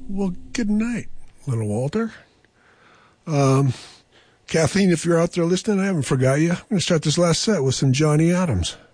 Well, good night, little Walter. Kathleen, if you're out there listening, I haven't forgot you. I'm going to start this last set with some Johnny Adams.